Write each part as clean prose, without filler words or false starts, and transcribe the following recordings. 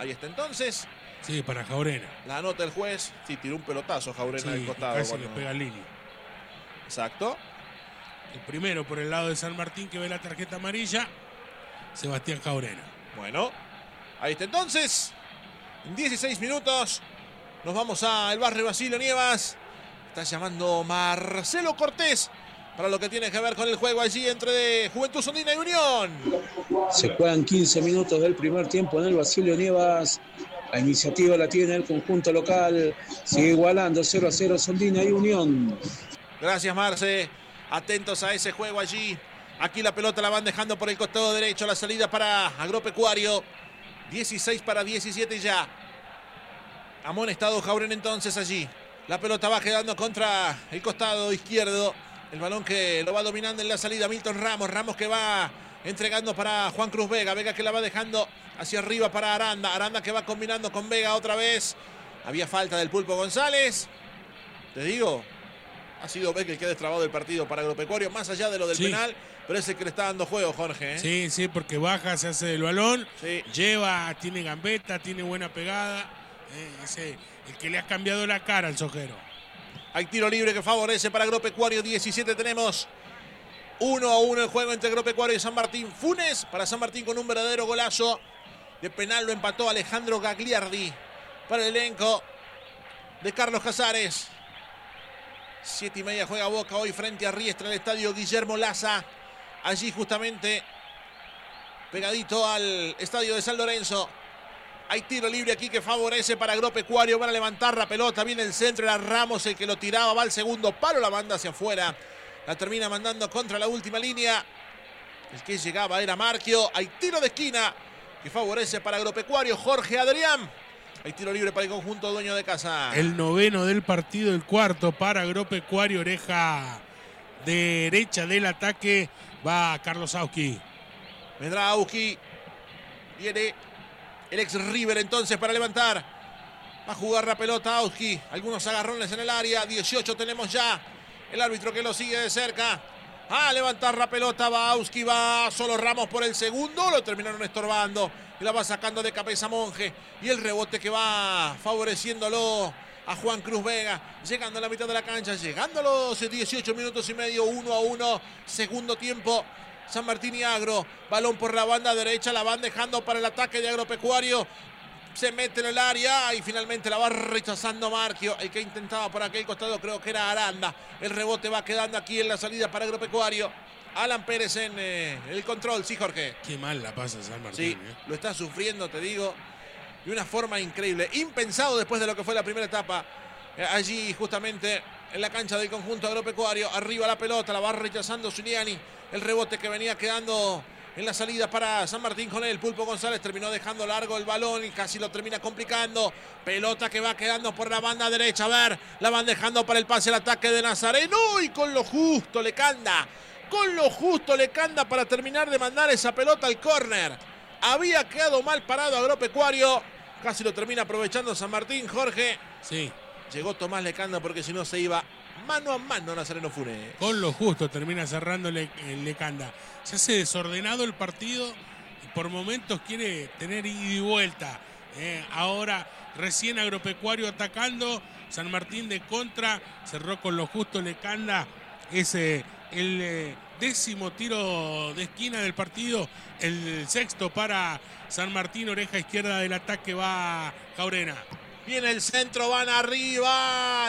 Ahí está entonces. Sí, para Jaurena. La anota el juez. Sí, tiró un pelotazo Jaurena del costado. Casi le pega al línea. Exacto. El primero por el lado de San Martín que ve la tarjeta amarilla, Sebastián Jaurena. Bueno, ahí está entonces. En 16 minutos nos vamos al barrio Basilio Nievas. Está llamando Marcelo Cortés para lo que tiene que ver con el juego allí entre Juventud Sondina y Unión. Se juegan 15 minutos del primer tiempo en el Basilio Nievas. La iniciativa la tiene el conjunto local. Sigue igualando 0-0 Sondina y Unión. Gracias, Marce. Atentos a ese juego allí. Aquí la pelota la van dejando por el costado derecho. La salida para Agropecuario. 16 para 17 ya. Amonestado Jaurena entonces allí. La pelota va quedando contra el costado izquierdo. El balón que lo va dominando en la salida Milton Ramos. Ramos que va entregando para Juan Cruz Vega. Vega que la va dejando hacia arriba para Aranda. Aranda que va combinando con Vega otra vez. Había falta del Pulpo González. Te digo, ha sido Vega el que ha destrabado el partido para Agropecuario. Más allá de lo del penal, pero es el que le está dando juego, Jorge. Sí, porque baja, se hace del balón. Sí. Lleva, tiene gambeta, tiene buena pegada. El que le ha cambiado la cara al sojero. Hay tiro libre que favorece para Agropecuario. 17 tenemos. 1-1 el juego entre Agropecuario y San Martín. Funes para San Martín con un verdadero golazo. De penal lo empató Alejandro Gagliardi para el elenco de Carlos Casares. 7:30 juega Boca hoy frente a Riestra en el estadio Guillermo Laza. Allí justamente pegadito al estadio de San Lorenzo. Hay tiro libre aquí que favorece para Agropecuario. Van a levantar la pelota. Viene el centro. Era Ramos el que lo tiraba. Va al segundo palo. La manda hacia afuera. La termina mandando contra la última línea. El que llegaba era Marquio. Hay tiro de esquina que favorece para Agropecuario. Jorge Adrián. Hay tiro libre para el conjunto dueño de casa. El noveno del partido. El cuarto para Agropecuario. Oreja derecha del ataque. Va Carlos Auski. Vendrá Auski. Viene el ex River entonces para levantar. Va a jugar la pelota Auski. Algunos agarrones en el área. 18 tenemos ya. El árbitro que lo sigue de cerca. A levantar la pelota va Auski. Va solo Ramos por el segundo. Lo terminaron estorbando. Y la va sacando de cabeza Monje. Y el rebote que va favoreciéndolo a Juan Cruz Vega. Llegando a la mitad de la cancha. Llegando a los 18 minutos y medio. 1-1. Segundo tiempo. San Martín y Agro, balón por la banda derecha, la van dejando para el ataque de Agropecuario, se mete en el área y finalmente la va rechazando Marquio, el que intentaba por aquel costado creo que era Aranda, el rebote va quedando aquí en la salida para Agropecuario, Alan Pérez en el control, sí Jorge. Qué mal la pasa San Martín. Sí, lo está sufriendo, te digo, de una forma increíble, impensado después de lo que fue la primera etapa, allí justamente en la cancha del conjunto Agropecuario, arriba la pelota, la va rechazando Zuliani. El rebote que venía quedando en la salida para San Martín con él. Pulpo González terminó dejando largo el balón y casi lo termina complicando. Pelota que va quedando por la banda derecha. A ver, la van dejando para el pase al ataque de Nazareno. Y con lo justo le canta. Con lo justo le canta para terminar de mandar esa pelota al córner. Había quedado mal parado Agropecuario. Casi lo termina aprovechando San Martín, Jorge. Sí. Llegó Tomás Lecanda porque si no se iba mano a mano Nazareno Funes. Con lo justo termina cerrando Lecanda. Se hace desordenado el partido y por momentos quiere tener ida y vuelta. Ahora recién Agropecuario atacando. San Martín de contra. Cerró con lo justo Lecanda. Es el 10º tiro de esquina del partido. El 6º para San Martín. Oreja izquierda del ataque va Jaurena. Viene el centro, van arriba,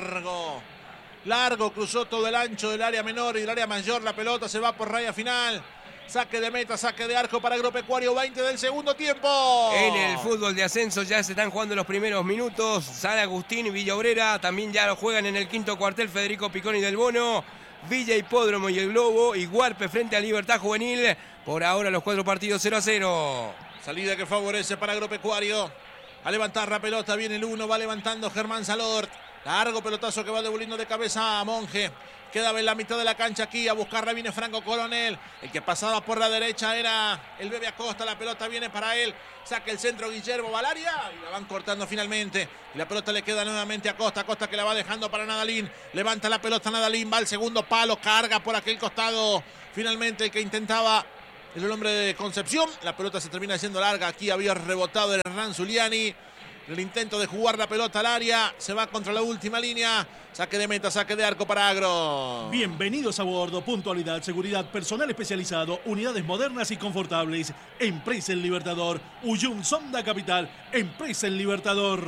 largo, cruzó todo el ancho del área menor y del área mayor, la pelota se va por raya final, saque de meta, saque de arco para Agropecuario, 20 del segundo tiempo. En el fútbol de ascenso ya se están jugando los primeros minutos, San Agustín y Villa Obrera, también ya lo juegan en el quinto cuartel Federico Piconi del Bono, Villa Hipódromo y el Globo, y Guarpe frente a Libertad Juvenil, por ahora los 4 partidos 0-0. Salida que favorece para Agropecuario. A levantar la pelota, viene el 1, va levantando Germán Salort. Largo pelotazo que va devolviendo de cabeza a Monje. Quedaba en la mitad de la cancha aquí, a buscarla viene Franco Coronel. El que pasaba por la derecha era el Bebe Acosta, la pelota viene para él. Saca el centro Guillermo Valaria y la van cortando finalmente. Y la pelota le queda nuevamente a Acosta. Acosta que la va dejando para Nadalín. Levanta la pelota Nadalín, va al segundo palo, carga por aquel costado. Finalmente el que intentaba el hombre de Concepción. La pelota se termina yendo larga. Aquí había rebotado el Hernán Zuliani. El intento de jugar la pelota al área. Se va contra la última línea. Saque de meta, saque de arco para Agro. Bienvenidos a bordo. Puntualidad, seguridad, personal especializado, unidades modernas y confortables. Empresa El Libertador. Uyun Sonda Capital. Empresa El Libertador.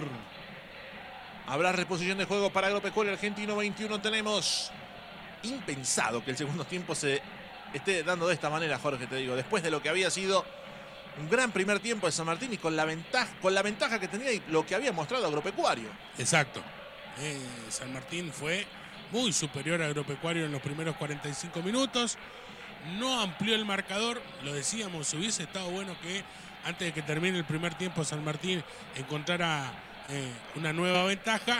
Habrá reposición de juego para Agropecuario Argentino 21. Tenemos impensado que el segundo tiempo se esté dando de esta manera, Jorge, te digo. Después de lo que había sido un gran primer tiempo de San Martín y con la ventaja que tenía y lo que había mostrado Agropecuario. Exacto. San Martín fue muy superior a Agropecuario en los primeros 45 minutos. No amplió el marcador. Lo decíamos, hubiese estado bueno que antes de que termine el primer tiempo San Martín encontrara una nueva ventaja.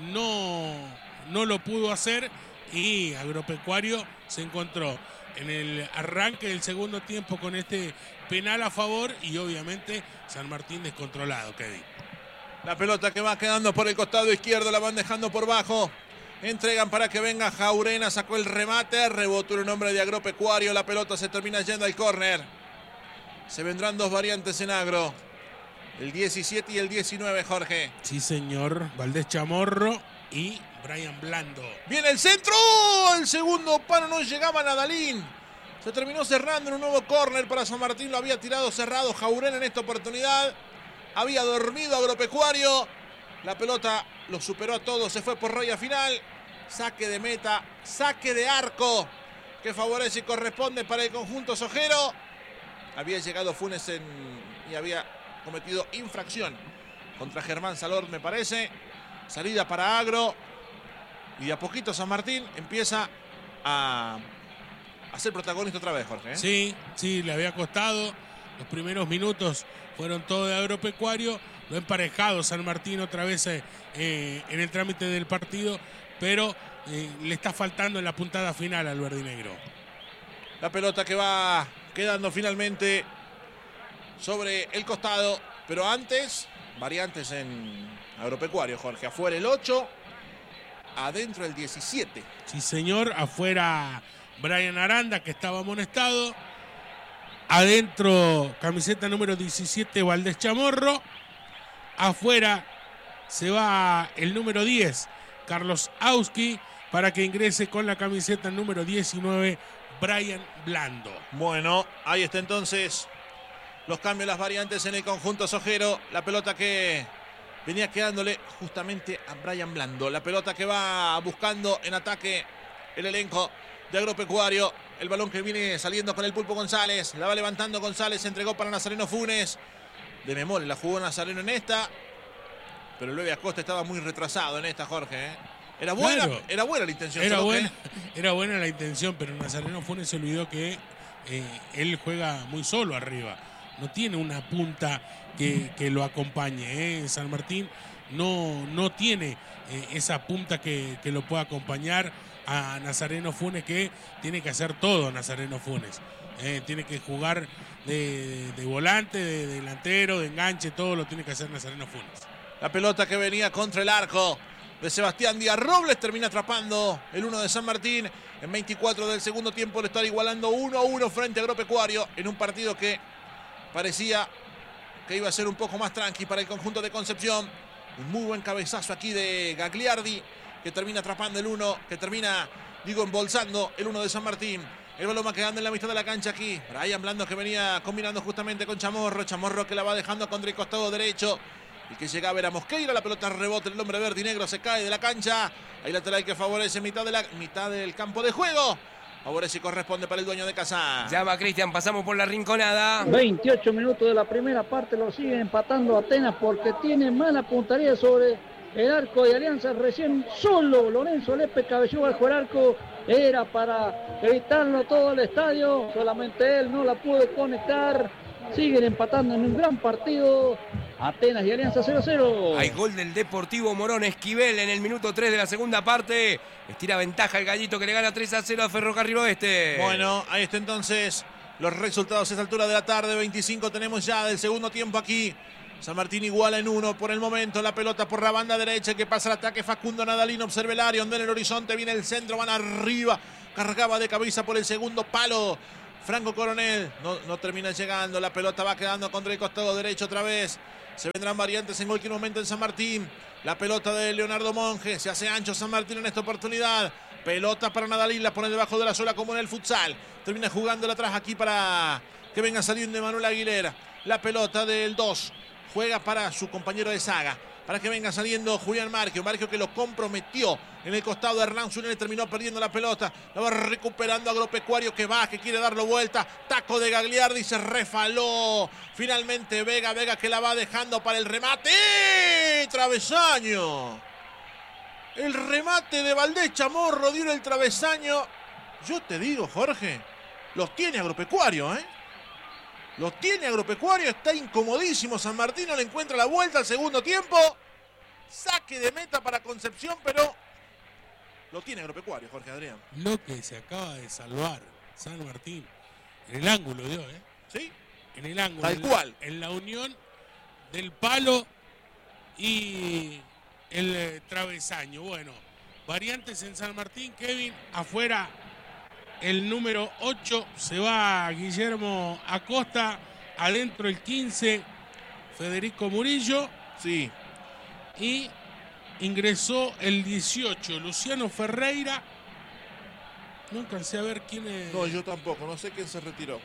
No lo pudo hacer y Agropecuario se encontró en el arranque del segundo tiempo con este penal a favor y obviamente San Martín descontrolado, Kevin. La pelota que va quedando por el costado izquierdo, la van dejando por bajo. Entregan para que venga Jaurena, sacó el remate, rebotó el nombre de Agropecuario, la pelota se termina yendo al córner. Se vendrán dos variantes en Agro, el 17 y el 19, Jorge. Sí, señor, Valdés Chamorro y Brian Blando. Viene el centro, el segundo palo no llegaba a Nadalín. Se terminó cerrando en un nuevo córner para San Martín, lo había tirado cerrado Jaurena en esta oportunidad. Había dormido Agropecuario, la pelota lo superó a todos, se fue por raya final. Saque de meta, saque de arco que favorece y corresponde para el conjunto sojero. Había llegado Funes y había cometido infracción contra Germán Salor, me parece. Salida para Agro. Y de a poquito San Martín empieza a ser protagonista otra vez, Jorge. Sí, le había costado. Los primeros minutos fueron todo de Agropecuario. Lo ha emparejado San Martín otra vez en el trámite del partido, pero le está faltando en la puntada final al verdinegro. La pelota que va quedando finalmente sobre el costado, pero antes, variantes en Agropecuario, Jorge. Afuera el 8, adentro el 17. Sí, señor, afuera Brian Aranda, que estaba amonestado. Adentro, camiseta número 17, Valdés Chamorro. Afuera se va el número 10, Carlos Auski, para que ingrese con la camiseta número 19, Brian Blando. Bueno, ahí está entonces los cambios, las variantes en el conjunto sojero. La pelota que venía quedándole justamente a Brian Blando. La pelota que va buscando en ataque el elenco de Agropecuario. El balón que viene saliendo con el Pulpo González. La va levantando González, se entregó para Nazareno Funes. De memoria la jugó Nazareno en esta. Pero Lueve Acosta estaba muy retrasado en esta, Jorge. Era buena, claro, era buena la intención. Era buena la intención, pero Nazareno Funes se olvidó que él juega muy solo arriba. No tiene una punta que lo acompañe. San Martín no tiene esa punta que lo pueda acompañar a Nazareno Funes, que tiene que hacer todo Nazareno Funes. Tiene que jugar de volante, de delantero, de enganche, todo lo tiene que hacer Nazareno Funes. La pelota que venía contra el arco de Sebastián Díaz Robles termina atrapando el 1 de San Martín. En 24 del segundo tiempo le está igualando 1-1 frente a Agropecuario en un partido que parecía que iba a ser un poco más tranqui para el conjunto de Concepción. Un muy buen cabezazo aquí de Gagliardi, que termina atrapando el 1, que termina, embolsando el 1 de San Martín. El balón va quedando en la mitad de la cancha aquí. Brian Blando, que venía combinando justamente con Chamorro. Chamorro que la va dejando contra el costado derecho. Y que llega a ver a Mosqueira. La pelota rebote, el hombre verde y negro se cae de la cancha. Hay lateral que favorece mitad del campo de juego. Favorece y corresponde para el dueño de casa. Llama Cristian, pasamos por la rinconada. 28 minutos de la primera parte, lo sigue empatando Atenas porque tiene mala puntería sobre el arco de Alianza. Recién solo Lorenzo Lepe cabeceó bajo el arco. Era para evitarlo todo el estadio. Solamente él no la pudo conectar. Siguen empatando en un gran partido. Atenas y Alianza 0-0. Hay gol del Deportivo Morón. Esquivel en el minuto 3 de la segunda parte. Estira ventaja el Gallito, que le gana 3-0 a Ferrocarril Oeste. Bueno, ahí está entonces los resultados a esta altura de la tarde. 25 tenemos ya del segundo tiempo aquí. San Martín iguala en 1 por el momento. La pelota por la banda derecha, que pasa el ataque. Facundo Nadalín observa el área, donde en el horizonte viene el centro. Van arriba. Cargaba de cabeza por el segundo palo Franco Coronel no termina llegando. La pelota va quedando contra el costado derecho otra vez. Se vendrán variantes en cualquier momento en San Martín. La pelota de Leonardo Monge. Se hace ancho San Martín en esta oportunidad. Pelota para Nadalín. La pone debajo de la suela como en el futsal. Termina jugándola atrás aquí para que venga saliendo Emanuel Aguilera. La pelota del 2. Juega para su compañero de saga. Para que venga saliendo Julián Marquio. Marquio que lo comprometió en el costado de Hernán Zunel. Terminó perdiendo la pelota. La va recuperando Agropecuario que va, que quiere darlo vuelta. Taco de Gagliardi, se refaló. Finalmente Vega que la va dejando para el remate. Travesaño. El remate de Valdés Chamorro dio en el travesaño. Yo te digo, Jorge, los tiene Agropecuario, ¿eh? Los tiene Agropecuario, está incomodísimo. San Martín no le encuentra la vuelta al segundo tiempo. Saque de meta para Concepción, pero lo tiene Agropecuario, Jorge Adrián. Lo que se acaba de salvar San Martín. En el ángulo dio, ¿eh? Sí. En el ángulo. Tal cual. En la unión del palo y el travesaño. Bueno, variantes en San Martín. Kevin, afuera. El número 8 se va Guillermo Acosta. Adentro el 15, Federico Murillo. Sí. Y ingresó el 18, Luciano Ferreira. No alcancé a ver quién es. No, yo tampoco. No sé quién se retiró.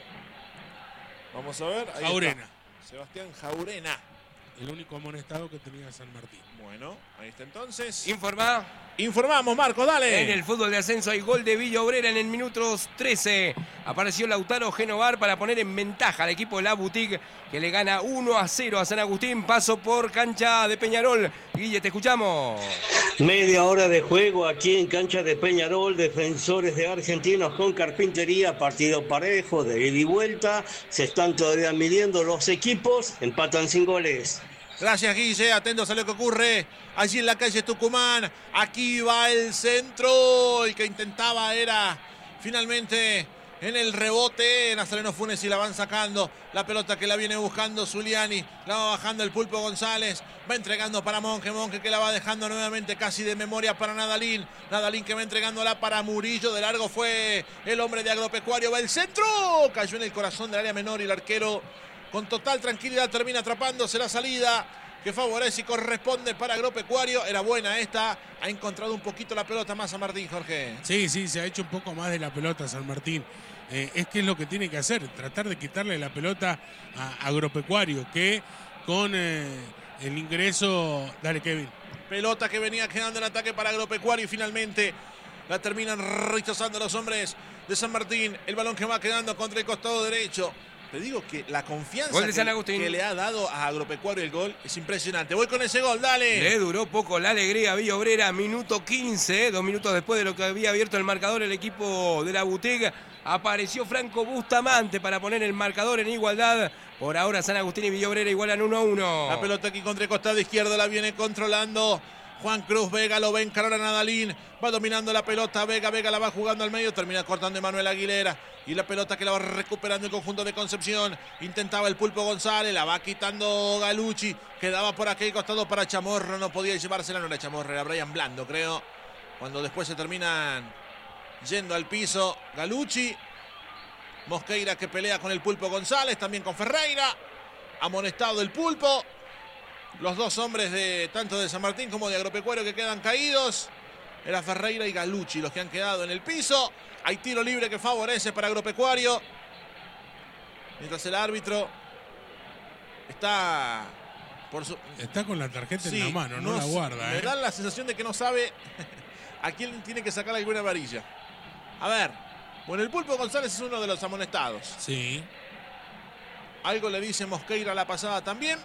Vamos a ver. Ahí Jaurena. Está. Sebastián Jaurena. El único amonestado que tenía San Martín. Bueno, ahí está entonces. Informamos, Marco, dale. En el fútbol de ascenso hay gol de Villa Obrera en el minuto 13. Apareció Lautaro Genovar para poner en ventaja al equipo de la Boutique, que le gana 1-0 a San Agustín. Paso por cancha de Peñarol. Guille, te escuchamos. Media hora de juego aquí en cancha de Peñarol. Defensores de Argentinos con Carpintería. Partido parejo de ida y vuelta. Se están todavía midiendo los equipos. Empatan sin goles. Gracias, Guille. Atentos a lo que ocurre allí en la calle Tucumán. Aquí va el centro. El que intentaba era finalmente en el rebote. Nazareno Funes y la van sacando. La pelota que la viene buscando Zuliani. La va bajando el Pulpo González. Va entregando para Monge. Monge que la va dejando nuevamente casi de memoria para Nadalín. Nadalín que va entregándola para Murillo. De largo fue el hombre de Agropecuario. Va el centro. Cayó en el corazón del área menor y el arquero con total tranquilidad termina atrapándose la salida que favorece y corresponde para Agropecuario. Era buena esta. Ha encontrado un poquito la pelota más San Martín, Jorge. Sí, se ha hecho un poco más de la pelota San Martín. Es que es lo que tiene que hacer, tratar de quitarle la pelota a Agropecuario, que con el ingreso... Dale, Kevin. Pelota que venía quedando en ataque para Agropecuario y finalmente la terminan rechazando los hombres de San Martín. El balón que va quedando contra el costado derecho. Te digo que la confianza que le ha dado a Agropecuario el gol es impresionante. Voy con ese gol, dale. Le duró poco la alegría a Villa Obrera, minuto 15, 2 minutos después de lo que había abierto el marcador el equipo de la Boutique. Apareció Franco Bustamante para poner el marcador en igualdad. Por ahora San Agustín y Villa Obrera igualan 1-1. La pelota aquí contra el costado izquierdo la viene controlando Juan Cruz. Vega lo va a encarar a Nadalín. Va dominando la pelota. Vega la va jugando al medio. Termina cortando Emanuel Aguilera. Y la pelota que la va recuperando el conjunto de Concepción. Intentaba el Pulpo González. La va quitando Galucci. Quedaba por aquel costado para Chamorro. No podía llevársela. No era Chamorro, era Brian Blando, creo. Cuando después se terminan yendo al piso Galucci. Mosqueira que pelea con el Pulpo González. También con Ferreira. Amonestado el Pulpo. Los dos hombres de tanto de San Martín como de Agropecuario que quedan caídos. Era Ferreira y Galucci los que han quedado en el piso. Hay tiro libre que favorece para Agropecuario. Mientras el árbitro está está con la tarjeta en la mano, no la guarda. Me da la sensación de que no sabe a quién tiene que sacar alguna amarilla. A ver, bueno, el Pulpo González es uno de los amonestados. Sí. Algo le dice Mosqueira a la pasada también.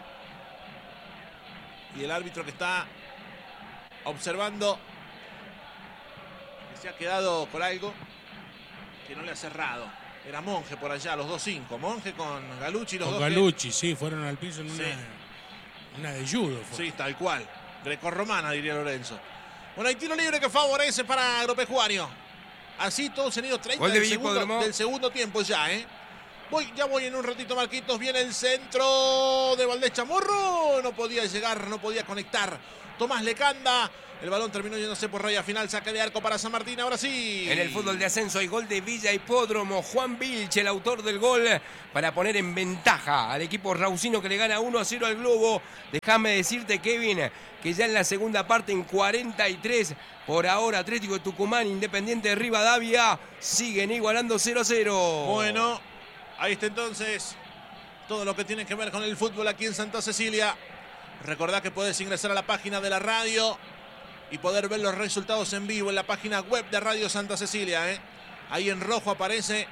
Y el árbitro que está observando que se ha quedado con algo que no le ha cerrado. Era Monge por allá, los 2-5. Monge con Galucci, los con dos. Galucci, sí, fueron al piso en una de judo. Sí, tal cual. Grecorromana, diría Lorenzo. Bueno, hay tiro libre que favorece para Agropecuario. Así todos han ido 30 del segundo tiempo ya, ¿eh? Ya voy en un ratito, Marquitos. Viene el centro de Valdés Chamorro. No podía llegar, no podía conectar. Tomás Lecanda. El balón terminó yéndose por raya final. Saque de arco para San Martín. Ahora sí. En el fútbol de ascenso hay gol de Villa Hipódromo. Juan Vilche, el autor del gol, para poner en ventaja al equipo raucino que le gana 1-0 al Globo. Déjame decirte, Kevin, que ya en la segunda parte, en 43, por ahora Atlético de Tucumán, Independiente de Rivadavia, siguen igualando 0-0. Bueno, ahí está entonces todo lo que tiene que ver con el fútbol aquí en Santa Cecilia. Recordá que puedes ingresar a la página de la radio y poder ver los resultados en vivo en la página web de Radio Santa Cecilia. Ahí en rojo aparece,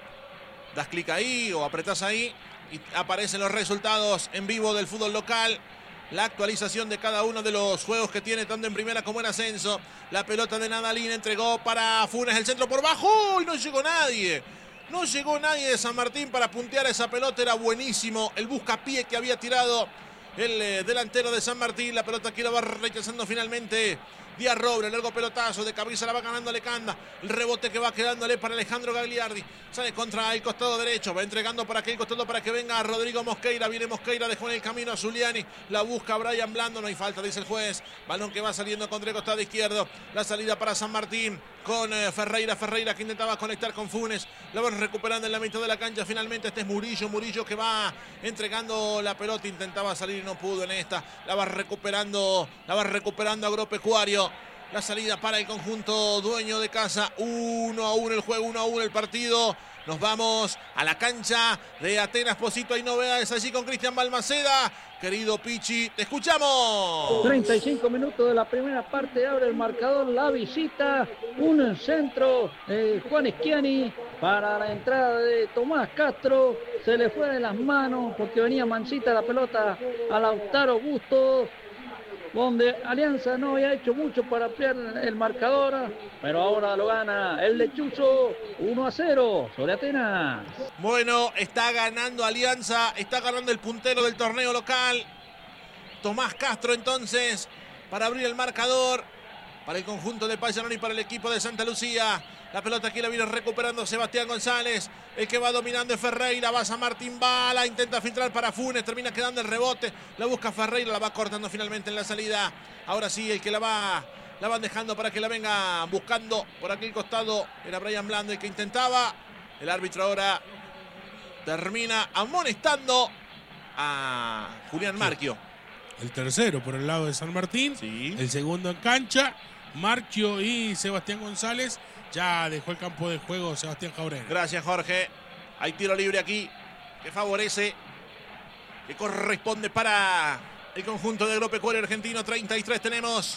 das clic ahí o apretás ahí y aparecen los resultados en vivo del fútbol local. La actualización de cada uno de los juegos que tiene, tanto en primera como en ascenso. La pelota de Nadalín entregó para Funes, el centro por bajo y no llegó nadie. No llegó nadie de San Martín para puntear esa pelota, era buenísimo el buscapié que había tirado el delantero de San Martín. La pelota aquí la va rechazando finalmente Díaz Robles, largo pelotazo de cabeza, la va ganando Lecanda. El rebote que va quedándole para Alejandro Gagliardi. Sale contra el costado derecho, va entregando para aquel costado para que venga Rodrigo Mosqueira. Viene Mosqueira, dejó en el camino a Zuliani. La busca Brian Blando, no hay falta, dice el juez. Balón que va saliendo contra el costado izquierdo. La salida para San Martín con Ferreira que intentaba conectar con Funes. La van recuperando en la mitad de la cancha. Finalmente este es Murillo que va entregando la pelota. Intentaba salir y no pudo en esta. La va recuperando Agropecuario. La salida para el conjunto dueño de casa. 1-1 el juego, 1-1 el partido. Nos vamos a la cancha de Atenas Pocito. Hay novedades allí con Cristian Balmaceda. Querido Pichi, te escuchamos. 35 minutos de la primera parte, abre el marcador, la visita, un centro, Juan Schiani para la entrada de Tomás Castro, se le fue de las manos porque venía manchita la pelota a Lautaro Bustos, donde Alianza no había hecho mucho para ampliar el marcador, pero ahora lo gana el lechuzo 1-0 sobre Atenas. Bueno, está ganando Alianza, está ganando el puntero del torneo local. Tomás Castro entonces para abrir el marcador para el conjunto de Payanón y para el equipo de Santa Lucía. La pelota aquí la viene recuperando Sebastián González. El que va dominando es Ferreira. Va San Martín, bala. Intenta filtrar para Funes. Termina quedando el rebote. La busca Ferreira. La va cortando finalmente en la salida. Ahora sí, el que la van dejando para que la venga buscando por aquel costado. Era Brian Blando el que intentaba. El árbitro ahora termina amonestando a Julián Marquio. El tercero por el lado de San Martín. Sí. El segundo en cancha. Marquio y Sebastián González. Ya dejó el campo de juego Sebastián Jauregui. Gracias, Jorge. Hay tiro libre aquí que favorece, que corresponde para el conjunto de Agropecuario Argentino. 33 tenemos.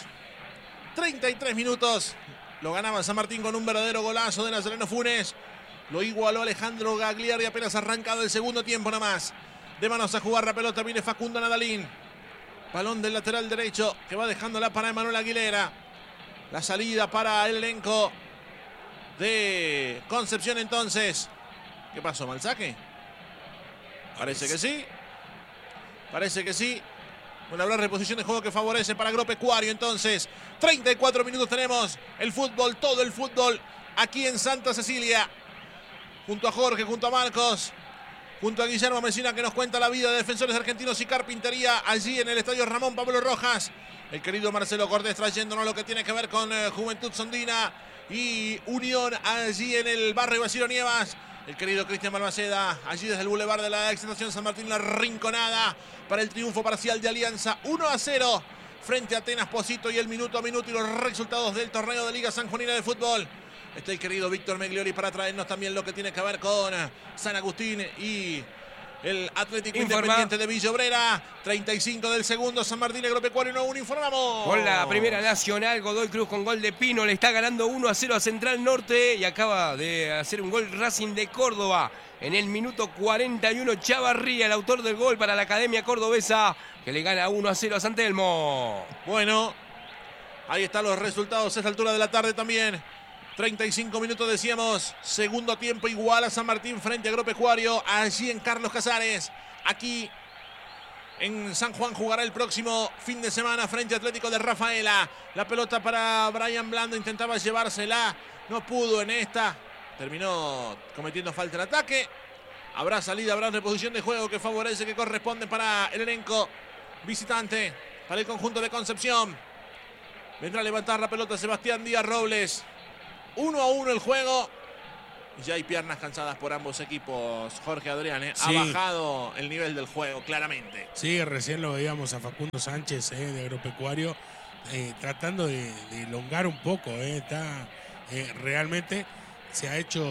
33 minutos. Lo ganaba San Martín con un verdadero golazo de Nazareno Funes. Lo igualó Alejandro Gagliardi apenas arrancado el segundo tiempo nomás. De manos a jugar la pelota viene Facundo Nadalín. Balón del lateral derecho que va dejándola para Emanuel Aguilera. La salida para el elenco de Concepción entonces. ¿Qué pasó? ¿Mal saque? Parece que sí. Parece que sí. Bueno, habrá reposición de juego que favorece para Agropecuario entonces. 34 minutos tenemos. El fútbol, todo el fútbol aquí en Santa Cecilia. Junto a Jorge, junto a Marcos, junto a Guillermo Mesina que nos cuenta la vida de Defensores Argentinos y Carpintería allí en el estadio Ramón Pablo Rojas. El querido Marcelo Cortés trayéndonos lo que tiene que ver con Juventud Sondina y Unión allí en el barrio Basilio Nievas. El querido Cristian Balmaceda allí desde el Boulevard de la Exaltación San Martín, la Rinconada para el triunfo parcial de Alianza 1-0 frente a Atenas Pocito y el minuto a minuto y los resultados del torneo de Liga Sanjuanina de Fútbol. Está el querido Víctor Megliori para traernos también lo que tiene que ver con San Agustín y el Atlético Independiente de Villa Obrera. 35 del segundo, San Martín Agropecuario 1-1, informamos. Con la primera nacional, Godoy Cruz con gol de Pino, le está ganando 1-0 a Central Norte y acaba de hacer un gol Racing de Córdoba. En el minuto 41, Chavarría, el autor del gol para la Academia Cordobesa, que le gana 1-0 a San Telmo. Bueno, ahí están los resultados a esta altura de la tarde también. 35 minutos decíamos, segundo tiempo igual a San Martín frente a Agropecuario, allí en Carlos Casares. Aquí en San Juan jugará el próximo fin de semana frente a Atlético de Rafaela. La pelota para Brian Blando, intentaba llevársela, no pudo en esta. Terminó cometiendo falta en ataque. Habrá salida, habrá reposición de juego que favorece, que corresponde para el elenco visitante, para el conjunto de Concepción. Vendrá a levantar la pelota Sebastián Díaz Robles. 1-1 el juego. Ya hay piernas cansadas por ambos equipos, Jorge Adrián. Sí. Ha bajado el nivel del juego, claramente. Sí, recién lo veíamos a Facundo Sánchez de Agropecuario tratando de elongar un poco. Está realmente se ha hecho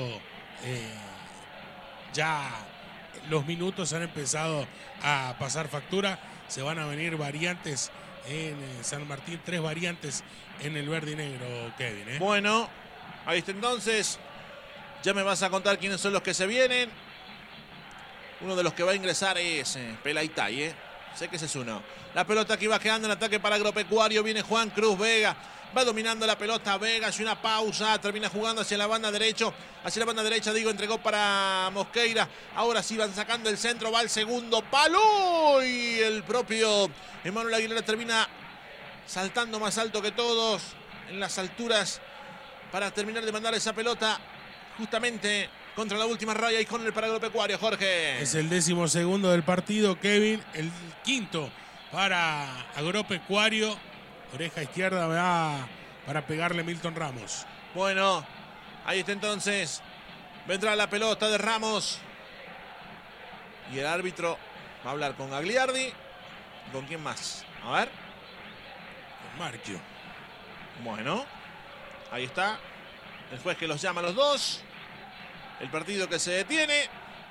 ya los minutos han empezado a pasar factura. Se van a venir variantes en San Martín, 3 variantes en el verde y negro, Kevin. Bueno, ahí está entonces. Ya me vas a contar quiénes son los que se vienen. Uno de los que va a ingresar es Pelaitay. Sé que ese es uno. La pelota que va quedando en ataque para Agropecuario. Viene Juan Cruz Vega. Va dominando la pelota Vega. Hace una pausa. Termina jugando hacia la banda derecha. Hacia la banda derecha, entregó para Mosqueira. Ahora sí van sacando el centro. Va al segundo palo. Y el propio Emanuel Aguilera termina saltando más alto que todos. En las alturas. Para terminar de mandar esa pelota. Justamente contra la última raya y con el para Agropecuario, Jorge. Es el 12º del partido, Kevin. El 5º para Agropecuario. Oreja izquierda va para pegarle Milton Ramos. Bueno, ahí está entonces. Vendrá la pelota de Ramos. Y el árbitro va a hablar con Gagliardi. ¿Con quién más? A ver. Con Marquio. Bueno, ahí está. El juez que los llama a los dos. El partido que se detiene.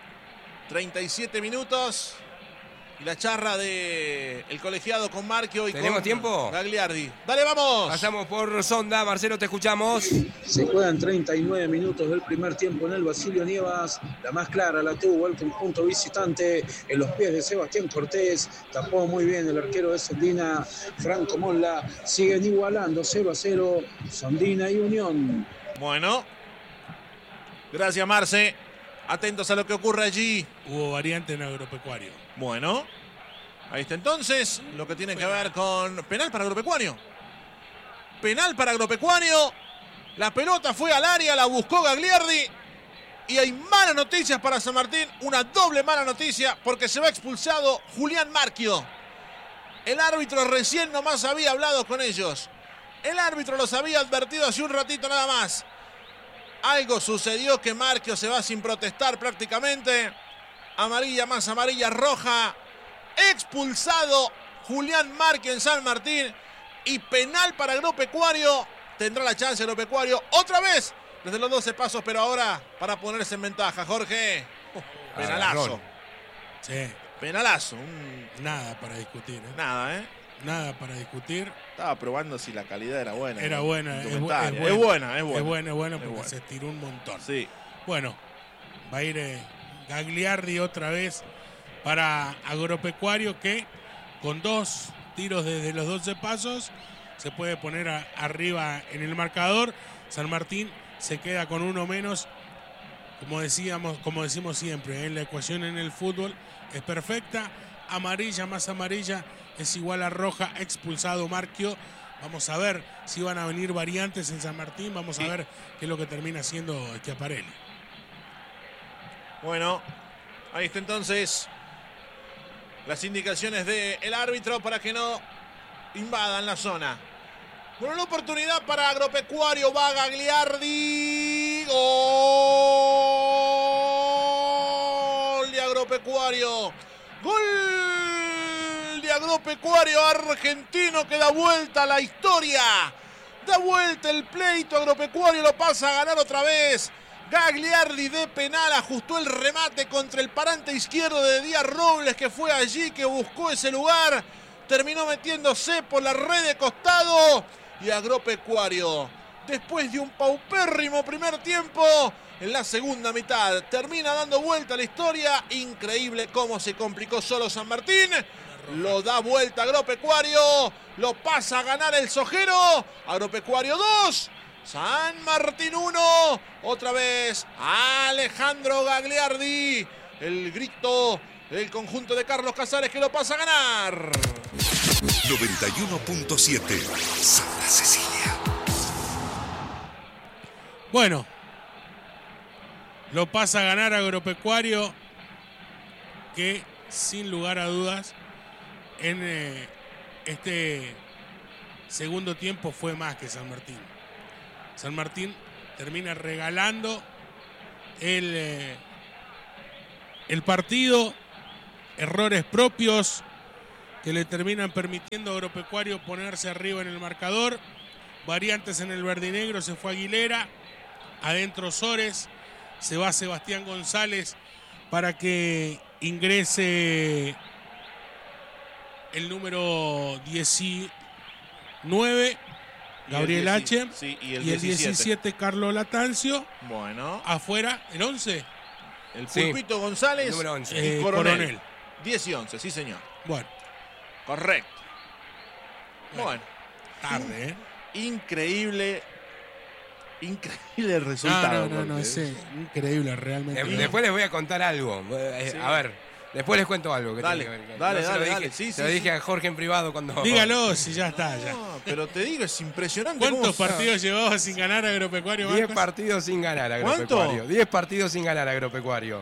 37 minutos. Y la charla de el colegiado con Marquio y ¿tenemos con tiempo? Gagliardi. Dale, vamos. Pasamos por Sonda. Marcelo, te escuchamos. Se juegan 39 minutos del primer tiempo en el Basilio Nievas. La más clara la tuvo el conjunto visitante en los pies de Sebastián Cortés. Tapó muy bien el arquero de Sondina, Franco Molla. Siguen igualando 0-0 Sondina y Unión. Bueno. Gracias, Marce. Atentos a lo que ocurre allí. Hubo variante en Agropecuario. Bueno. Ahí está entonces lo que tiene que ver con penal para Agropecuario. Penal para Agropecuario. La pelota fue al área, la buscó Gagliardi. Y hay malas noticias para San Martín. Una doble mala noticia porque se va expulsado Julián Marquio. El árbitro recién nomás había hablado con ellos. El árbitro los había advertido hace un ratito nada más. Algo sucedió que Marquio se va sin protestar prácticamente. Amarilla más amarilla, roja. Expulsado Julián Marquio en San Martín. Y penal para Agropecuario. Tendrá la chance Agropecuario otra vez desde los 12 pasos, pero ahora para ponerse en ventaja. Jorge, penalazo. Sí. Penalazo. Nada para discutir. Nada, Nada para discutir. Estaba probando si la calidad era buena. Era buena. Es buena porque buena. se estiró un montón. Sí. Bueno, va a ir Gagliardi otra vez para Agropecuario, que con 2 tiros desde los 12 pasos se puede poner arriba en el marcador. San Martín se queda con 1 menos. Como decimos siempre, la ecuación en el fútbol es perfecta. Amarilla más amarilla es igual a roja. Expulsado Marquio. Vamos a ver si van a venir variantes en San Martín. Vamos a ver qué es lo que termina haciendo Schiaparelli. Bueno, ahí está entonces las indicaciones del árbitro para que no invadan la zona. Bueno, la oportunidad para Agropecuario. Va Gagliardi. Gol de Agropecuario. Gol de Agropecuario argentino que da vuelta a la historia. Da vuelta el pleito. Agropecuario lo pasa a ganar otra vez. Gagliardi de penal ajustó el remate contra el parante izquierdo de Díaz Robles, que fue allí, que buscó ese lugar. Terminó metiéndose por la red de costado. Y Agropecuario, después de un paupérrimo primer tiempo, en la segunda mitad termina dando vuelta a la historia. Increíble cómo se complicó solo San Martín. Lo da vuelta Agropecuario. Lo pasa a ganar el Sojero. Agropecuario 2. San Martín 1. Otra vez Alejandro Gagliardi. El grito del conjunto de Carlos Casares, que lo pasa a ganar. 91.7 Santa Cecilia. Bueno, lo pasa a ganar Agropecuario que sin lugar a dudas en este segundo tiempo fue más que San Martín. San Martín termina regalando el partido, errores propios que le terminan permitiendo a Agropecuario ponerse arriba en el marcador. Variantes en el verdinegro, se fue Aguilera, adentro Sores, se va Sebastián González para que ingrese el número 19, Gabriel H. Sí, y el 17, Carlos Latancio. Bueno. Afuera, el 11. El Pulpito González número 11. y Coronel. 10 y 11, sí señor. Bueno. Correcto. Bueno. Tarde, ¿eh? Increíble el resultado. No, es increíble realmente. Después les voy a contar algo. Sí. A ver, después les cuento algo. Dale. Sí, se lo dije a Jorge en privado cuando... Dígalo, si ya está. Ya. No, pero te digo, es impresionante. ¿Cuántos partidos llevaba sin ganar Agropecuario? 10 partidos sin ganar Agropecuario. ¿Cuánto? 10 partidos sin ganar Agropecuario.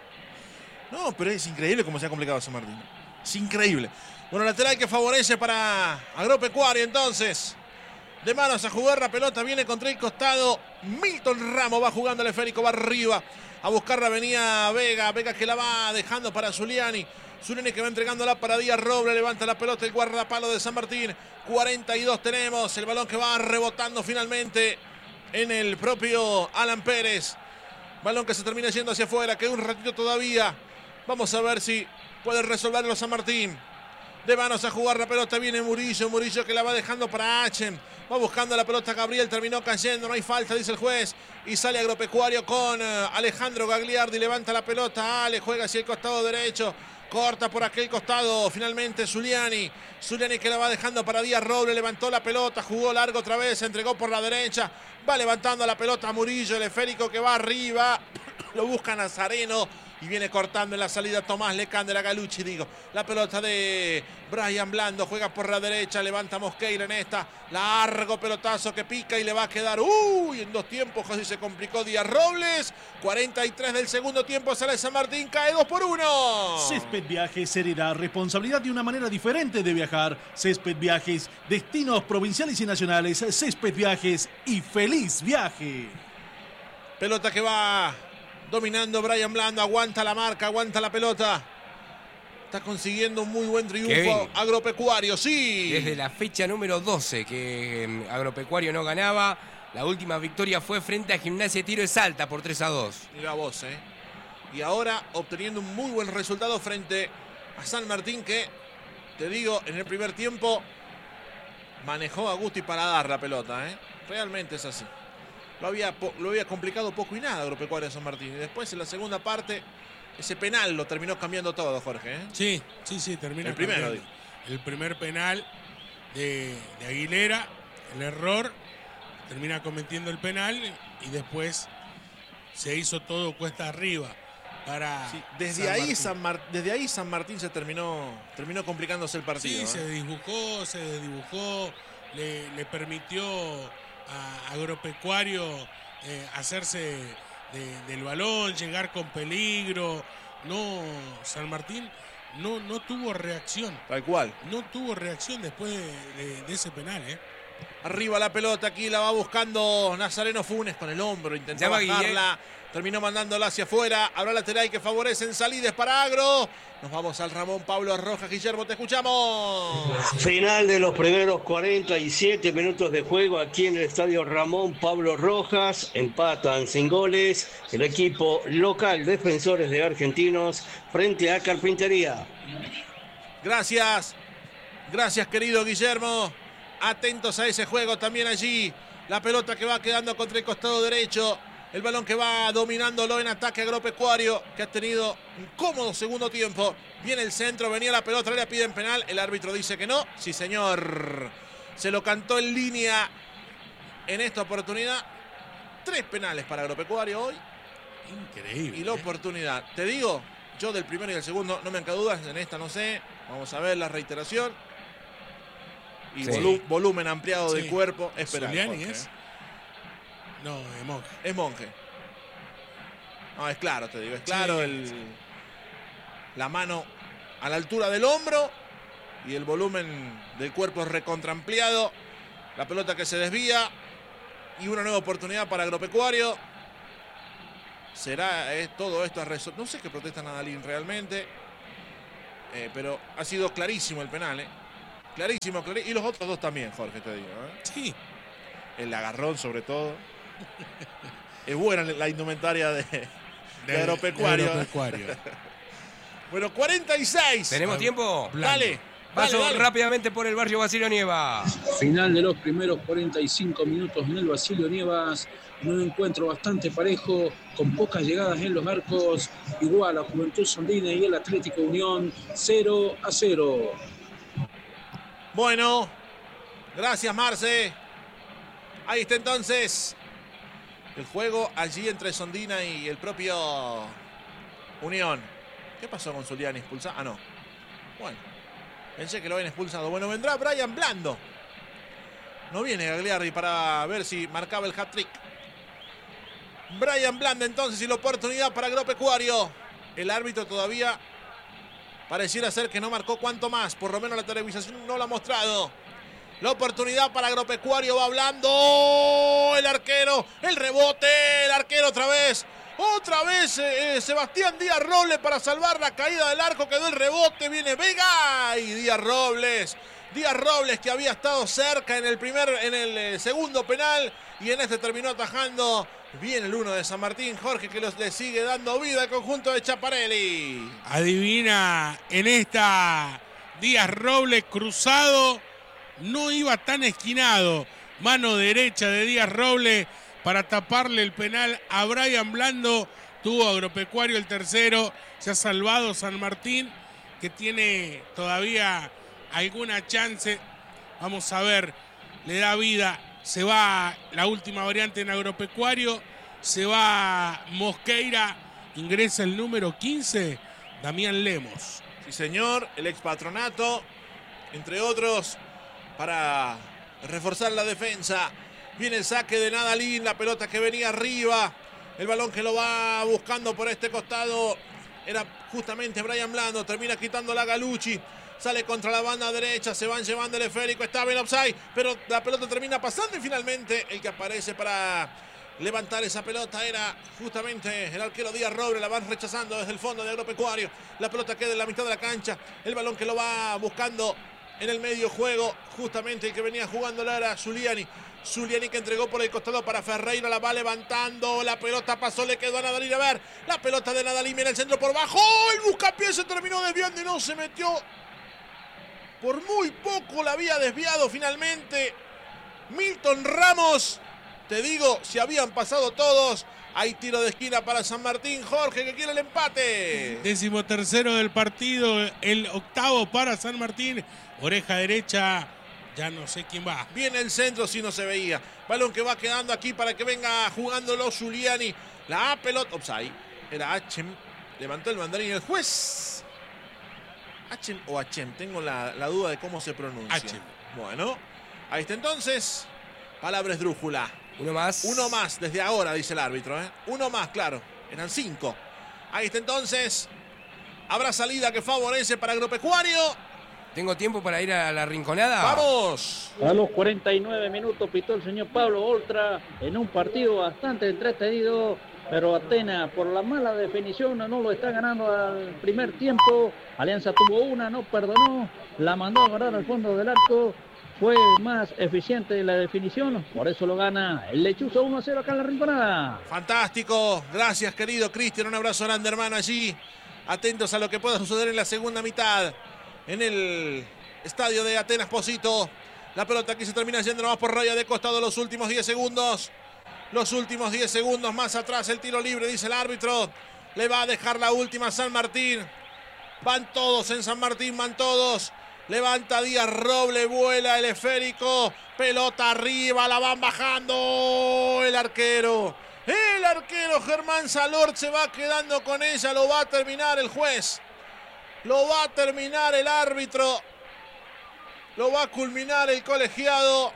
No, pero es increíble cómo se ha complicado San Martín. Es increíble. Bueno, lateral que favorece para Agropecuario entonces. De manos a jugar, la pelota viene contra el costado. Milton Ramos va jugando el esférico, va arriba. A buscarla venía Vega. Vega que la va dejando para Zuliani. Zuliani que va entregándola para Díaz Roble. Levanta la pelota el guardapalo de San Martín. 42 tenemos. El balón que va rebotando finalmente en el propio Alan Pérez. Balón que se termina yendo hacia afuera. Queda un ratito todavía. Vamos a ver si puede resolverlo San Martín. De manos a jugar la pelota viene Murillo. Murillo que la va dejando para H. Va buscando la pelota Gabriel. Terminó cayendo. No hay falta, dice el juez. Y sale Agropecuario con Alejandro Gagliardi. Levanta la pelota. Ale juega hacia el costado derecho. Corta por aquel costado. Finalmente Zuliani. Zuliani que la va dejando para Díaz Roble. Levantó la pelota. Jugó largo otra vez. Entregó por la derecha. Va levantando la pelota Murillo. El esférico que va arriba. Lo busca Nazareno. Y viene cortando en la salida Tomás Lecandela Galucci, digo. La pelota de Brian Blando. Juega por la derecha. Levanta Mosqueira en esta. Largo pelotazo que pica y le va a quedar. ¡Uy! En 2 tiempos casi se complicó Díaz Robles. 43 del segundo tiempo. Sale San Martín. Cae 2-1. Césped Viajes, seriedad, responsabilidad y una manera diferente de viajar. Césped Viajes, destinos provinciales y nacionales. Césped Viajes y feliz viaje. Pelota que va dominando Brian Blando, aguanta la marca, aguanta la pelota. Está consiguiendo un muy buen triunfo Agropecuario, sí. Desde la fecha número 12 que Agropecuario no ganaba, la última victoria fue frente a Gimnasia Tiro de Salta por 3-2. Mira vos, Y ahora obteniendo un muy buen resultado frente a San Martín que, te digo, en el primer tiempo manejó a Gusti para dar la pelota, Realmente es así. Lo había complicado poco y nada Agropecuario de San Martín. Y después en la segunda parte, ese penal lo terminó cambiando todo, Jorge. Sí, terminó. El primero, digo. El primer penal de Aguilera, el error, termina cometiendo el penal y después se hizo todo cuesta arriba. Sí, desde ahí San Martín se terminó complicándose el partido. Sí, se desdibujó, le permitió a Agropecuario hacerse del balón, llegar con peligro. No, San Martín no tuvo reacción. Tal cual. No tuvo reacción después de ese penal, Arriba la pelota, aquí la va buscando Nazareno Funes con el hombro, intentó bajarla. Terminó mandándola hacia afuera. Habrá lateral que favorecen Salides para Agro. Nos vamos al Ramón Pablo Rojas. Guillermo, te escuchamos. Final de los primeros 47 minutos de juego aquí en el estadio Ramón Pablo Rojas. Empatan sin goles el equipo local Defensores de Argentinos frente a Carpintería. Gracias, querido Guillermo. Atentos a ese juego también allí. La pelota que va quedando contra el costado derecho. El balón que va dominándolo en ataque Agropecuario, que ha tenido un cómodo segundo tiempo. Viene el centro, venía la pelota, le piden penal. El árbitro dice que no. Sí, señor. Se lo cantó en línea en esta oportunidad. 3 penales para Agropecuario hoy. Increíble. Y la oportunidad. Te digo, yo del primero y del segundo no me han dudas. En esta no sé. Vamos a ver la reiteración. Y volumen ampliado del cuerpo. Espera. ¿Zuliani es? No, es Monje. Es Monje. No, es claro, te digo. Es claro. la mano a la altura del hombro y el volumen del cuerpo es recontraampliado. La pelota que se desvía y una nueva oportunidad para Agropecuario. Será todo esto a no sé qué protesta Nadalín realmente, pero ha sido clarísimo el penal, clarísimo, y los otros dos también, Jorge, te digo. Sí. El agarrón sobre todo. Es buena la indumentaria de Agropecuario. Bueno, 46. ¿Tenemos tiempo? Dale. Paso dale. rápidamente por el barrio Basilio Nievas. Final de los primeros 45 minutos en el Basilio Nievas. Un encuentro bastante parejo, con pocas llegadas en los arcos. Igual a Juventud Sondina y el Atlético Unión, 0-0. Bueno, gracias, Marce. Ahí está entonces el juego allí entre Sondina y el propio Unión. ¿Qué pasó con Zuliani? ¿Expulsado? Ah, no. Bueno, pensé que lo habían expulsado. Bueno, vendrá Brian Blando. No viene Gagliardi para ver si marcaba el hat-trick. Brian Blando entonces y la oportunidad para Agropecuario. El árbitro todavía pareciera ser que no marcó cuanto más. Por lo menos la televisación no lo ha mostrado. La oportunidad para Agropecuario va Blando. El arquero, el rebote, el arquero otra vez. Otra vez Sebastián Díaz Robles para salvar la caída del arco. Quedó el rebote, viene Vega y Díaz Robles. Díaz Robles que había estado cerca en el segundo penal y en este terminó atajando. Bien el 1 de San Martín, Jorge, que le sigue dando vida al conjunto de Chaparelli. Adivina, en esta Díaz Robles cruzado, no iba tan esquinado. Mano derecha de Díaz Robles para taparle el penal a Brian Blando. Tuvo Agropecuario el tercero. Se ha salvado San Martín, que tiene todavía alguna chance. Vamos a ver, le da vida. Se va la última variante en Agropecuario. Se va Mosqueira. Ingresa el número 15, Damián Lemos. Sí, señor. El ex Patronato, entre otros, para reforzar la defensa. Viene el saque de Nadalín. La pelota que venía arriba. El balón que lo va buscando por este costado. Era justamente Brian Blando. Termina quitando la Galucci. Sale contra la banda derecha, se van llevando el esférico, estaba en offside, pero la pelota termina pasando y finalmente el que aparece para levantar esa pelota era justamente el arquero Díaz Robles. La van rechazando desde el fondo de Agropecuario. La pelota queda en la mitad de la cancha, el balón que lo va buscando en el medio juego, justamente el que venía jugando era Zuliani. Zuliani que entregó por el costado para Ferreira, la va levantando, la pelota pasó, le quedó a Nadalín. A ver, la pelota de Nadalín viene el centro por bajo, el buscapié se terminó desviando y no se metió. Por muy poco la había desviado finalmente Milton Ramos. Te digo, si habían pasado todos. Hay tiro de esquina para San Martín. Jorge, que quiere el empate. 13º del partido, el octavo para San Martín. Oreja derecha, ya no sé quién va. Viene el centro, si no se veía. Balón que va quedando aquí para que venga jugándolo Zuliani. La pelota, offside. Era Achem. Levantó el banderín el juez. Achem o Achem, tengo la duda de cómo se pronuncia. Achem. Bueno, ahí está entonces. Palabra esdrújula. Uno más. Uno más desde ahora, dice el árbitro. Uno más, claro. Eran 5. Ahí está entonces. Habrá salida que favorece para Agropecuario. ¿Tengo tiempo para ir a la rinconada? ¡Vamos! A los 49 minutos pitó el señor Pablo Oltra en un partido bastante entretenido, pero Atenas por la mala definición no lo está ganando al primer tiempo. Alianza tuvo una, no perdonó, la mandó a guardar al fondo del arco. Fue más eficiente la definición, por eso lo gana el Lechuzo 1-0 acá en la rinconada. Fantástico, gracias querido Cristian, un abrazo grande hermano allí. Atentos a lo que pueda suceder en la segunda mitad. En el estadio de Atenas Posito. La pelota aquí se termina yendo nomás por raya de costado los últimos 10 segundos. Los últimos 10 segundos más atrás el tiro libre, dice el árbitro. Le va a dejar la última San Martín. Van todos en San Martín, van todos. Levanta Díaz Robles, vuela el esférico. Pelota arriba, la van bajando. El arquero Germán Salort se va quedando con ella. Lo va a terminar el juez. Lo va a terminar el árbitro. Lo va a culminar el colegiado.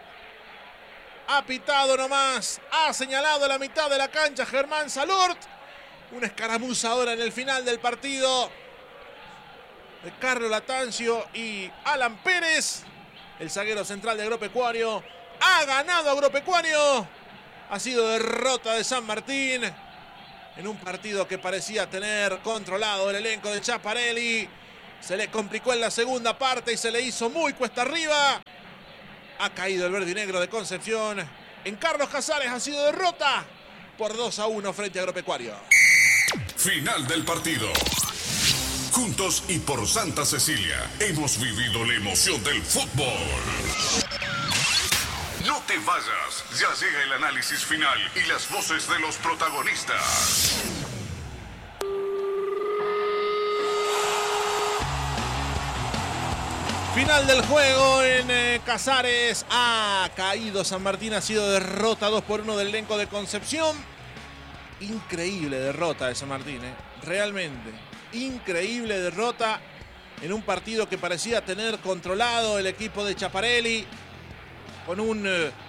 Ha pitado nomás. Ha señalado la mitad de la cancha Germán Salort. Una escaramuza ahora en el final del partido. de Carlos Latancio y Alan Pérez. El zaguero central de Agropecuario. Ha ganado Agropecuario. Ha sido derrota de San Martín en un partido que parecía tener controlado el elenco de Schiaparelli. Se le complicó en la segunda parte y se le hizo muy cuesta arriba. Ha caído el verde y negro de Concepción. En Carlos Casares ha sido derrota por 2-1 frente a Agropecuario. Final del partido. Juntos y por Santa Cecilia hemos vivido la emoción del fútbol. No te vayas, ya llega el análisis final y las voces de los protagonistas. Final del juego en Casares. Ha caído San Martín, ha sido derrota 2-1 del elenco de Concepción. Increíble derrota de San Martín, realmente. Increíble derrota en un partido que parecía tener controlado el equipo de Schiaparelli, con un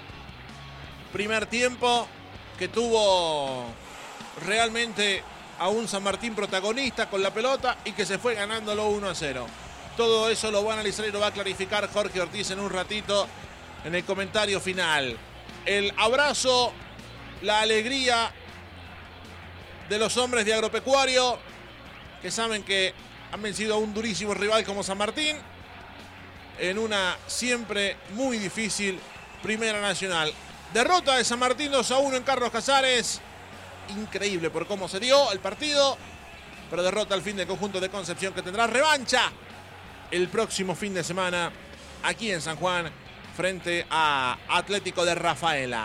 primer tiempo que tuvo realmente a un San Martín protagonista con la pelota y que se fue ganándolo 1-0. Todo eso lo va a analizar y lo va a clarificar Jorge Ortiz en un ratito en el comentario final. El abrazo, la alegría de los hombres de Agropecuario, que saben que han vencido a un durísimo rival como San Martín en una siempre muy difícil Primera Nacional. Derrota de San Martín 2-1 en Carlos Casares. Increíble por cómo se dio el partido, pero derrota al fin del conjunto de Concepción, que tendrá revancha el próximo fin de semana aquí en San Juan frente a Atlético de Rafaela.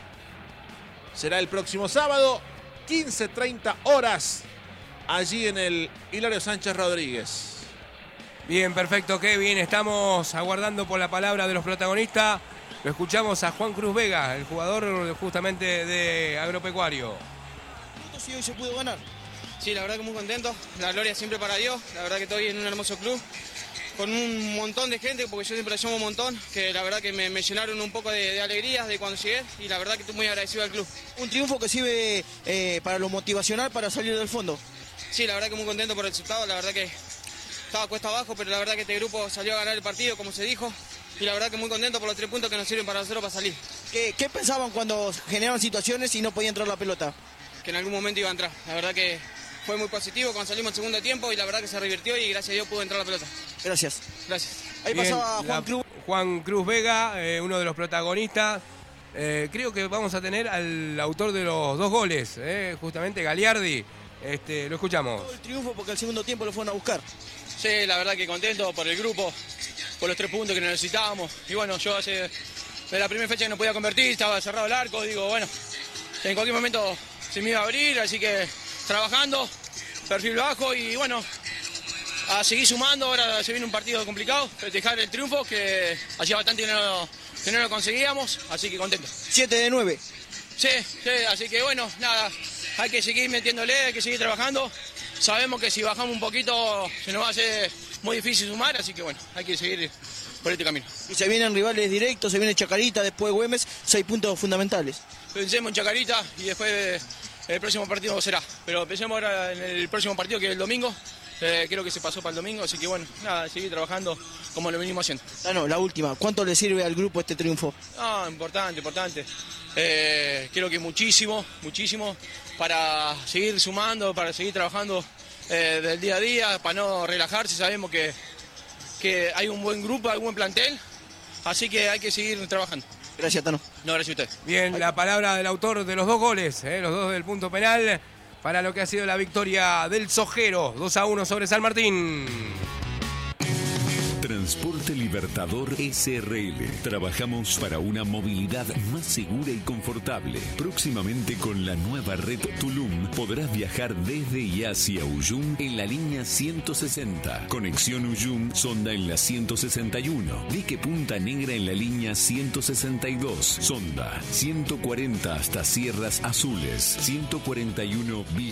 Será el próximo sábado, 15:30 horas, allí en el Hilario Sánchez Rodríguez. Bien, perfecto, Kevin. Estamos aguardando por la palabra de los protagonistas. Lo escuchamos a Juan Cruz Vega, el jugador justamente de Agropecuario. Sí, hoy se pudo ganar. Sí, la verdad que muy contento. La gloria siempre para Dios. La verdad que estoy en un hermoso club con un montón de gente, porque yo siempre llamo un montón, que la verdad que me llenaron un poco de alegrías de cuando llegué, y la verdad que estoy muy agradecido al club. Un triunfo que sirve para lo motivacional, para salir del fondo. Sí, la verdad que muy contento por el resultado. La verdad que estaba cuesta abajo, pero la verdad que este grupo salió a ganar el partido, como se dijo, y la verdad que muy contento por los 3 puntos que nos sirven para nosotros para salir. ¿Qué pensaban cuando generaban situaciones y no podía entrar la pelota? Que en algún momento iba a entrar. La verdad que fue muy positivo cuando salimos el segundo tiempo, y la verdad que se revirtió y gracias a Dios pudo entrar la pelota. Gracias. Gracias. Ahí Bien, pasaba Juan Cruz Vega, uno de los protagonistas. Creo que vamos a tener al autor de los 2 goles, justamente Galiardi. Lo escuchamos. Todo el triunfo porque al segundo tiempo lo fueron a buscar. Sí, la verdad que contento por el grupo, por los 3 puntos que necesitábamos. Y bueno, yo de la primera fecha que no podía convertir, estaba cerrado el arco, digo, bueno, en cualquier momento se me iba a abrir, así que trabajando, perfil bajo, y bueno, a seguir sumando. Ahora se viene un partido complicado, festejar el triunfo, que hacía bastante que no lo conseguíamos, así que contento. 7 de 9. Sí, así que bueno, nada, hay que seguir metiéndole, hay que seguir trabajando. Sabemos que si bajamos un poquito se nos va a hacer muy difícil sumar, así que bueno, hay que seguir por este camino. Y se vienen rivales directos, se viene Chacarita, después Güemes, 6 puntos fundamentales. Pensemos en Chacarita y después el próximo partido será. Pero pensemos ahora en el próximo partido, que es el domingo. Creo que se pasó para el domingo, así que bueno, nada, seguir trabajando como lo venimos haciendo. La última, ¿cuánto le sirve al grupo este triunfo? Importante. Creo que muchísimo para seguir sumando, para seguir trabajando del día a día, para no relajarse. Sabemos que hay un buen grupo, hay un buen plantel, así que hay que seguir trabajando. Gracias, Tano. No, gracias a usted. Bien, la palabra del autor de los 2 goles, los 2 del punto penal, para lo que ha sido la victoria del Sojero, 2-1 sobre San Martín. Transporte Libertador SRL. Trabajamos para una movilidad más segura y confortable. Próximamente con la nueva red Tulum podrás viajar desde y hacia Uyum en la línea 160. Conexión Uyum Sonda en la 161. Dique Punta Negra en la línea 162. Sonda 140 hasta Sierras Azules. 141 Villa